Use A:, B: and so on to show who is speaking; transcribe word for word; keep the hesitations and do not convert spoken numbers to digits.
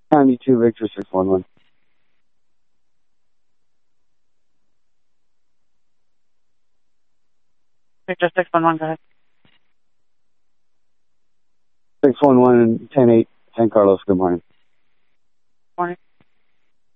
A: ninety-two Victor six one one.
B: Victor six one one, go ahead.
A: six one one, ten eight, San Carlos, good morning.